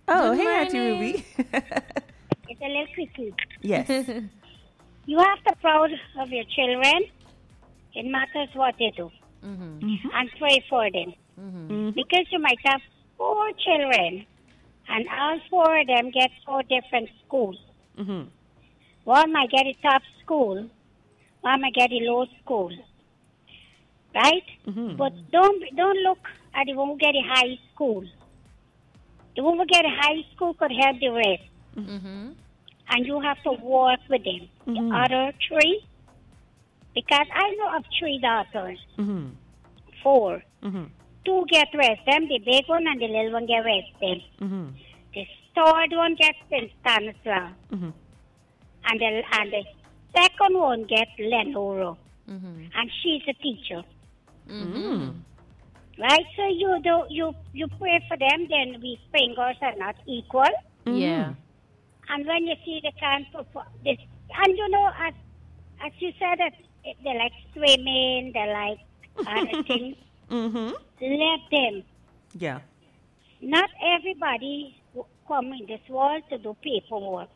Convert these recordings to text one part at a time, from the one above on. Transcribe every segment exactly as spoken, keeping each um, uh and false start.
Oh, Good hey, Auntie morning. Ruby. It's a little quickie. Yes. You have to proud of your children. It matters what they do. Mm-hmm. And pray for them. Mhm. Because you might have four children, and all four of them get four different schools. Mhm. One might get a top school, one might get a low school, right? Mhm. But don't don't look at the one who get a high school. The one who get a high school could help the rest, Mm-hmm. and you have to work with them. Mhm. The other three, because I know of three daughters, Mhm. four. Mhm. Two get rest them, the big one and the little one get rest them. Mhm. The third one gets Saint Stanislaus, Mhm. and the and the second one gets Lenoro, Mm-hmm. and she's a teacher, Mm-hmm. right? So you do you you pray for them. Then we fingers are not equal, Yeah. and when you see the can perform this, and you know as as you said that they like swimming, they like other things. Mhm. Let them. Yeah. Not everybody w- come in this world to do paperwork.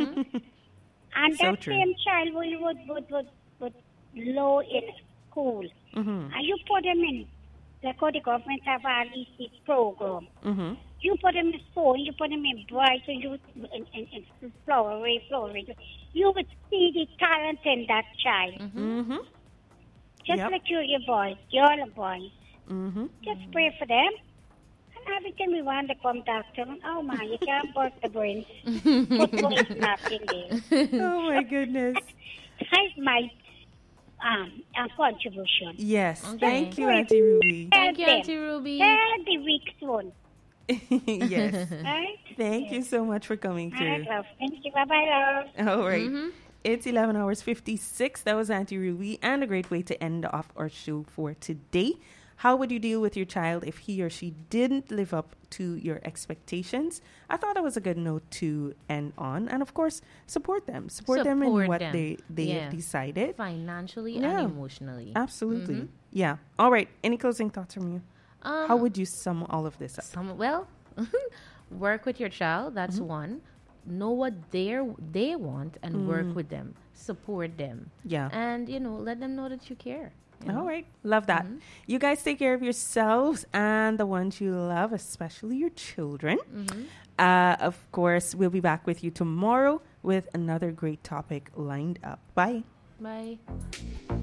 And So that true. same child will would, would, would, would low in school. Mhm. And you put them in, like how the government have a R E C program. Mhm. You put them in school, you put them in Brighton, you in, in, in Flowery, Flowery. You would see the talent in that child. Mhm. Just Yep. like you, your boys, you're a boy. Mhm. Just pray for them. And every time we want to come back to them, oh man, you can't burst the brain. Football is nothing there. Oh my goodness. That's my um, uh, contribution. Yes. Okay. Thank you, Auntie Ruby. Thank you, Tell Auntie them. Ruby. Tell the weak one, Yes. right? Thank you so much for coming All right, through. love. Thank you. Bye-bye, love. All right. Mm-hmm. It's eleven hours fifty-six. That was Auntie Ruby, and a great way to end off our show for today. How would you deal with your child if he or she didn't live up to your expectations? I thought that was a good note to end on. And of course, support them. Support, them in Support what them. they, they Yeah. have decided. Financially Yeah. and emotionally. Absolutely. Yeah. All right. Any closing thoughts from you? Um, How would you sum all of this up? Some, well, work with your child. That's one. Know what they they want and work with them. Support them. Yeah. And you know, let them know that you care. you know? All right. Love that. You guys take care of yourselves and the ones you love, especially your children. Uh, of course, we'll be back with you tomorrow with another great topic lined up. Bye. Bye.